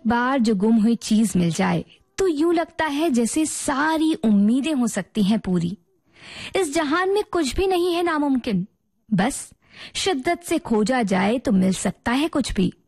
बार जो गुम हुई चीज मिल जाए तो यूं लगता है जैसे सारी उम्मीदें हो सकती हैं पूरी। इस जहान में कुछ भी नहीं है नामुमकिन, बस शिद्दत से खोजा जाए तो मिल सकता है कुछ भी।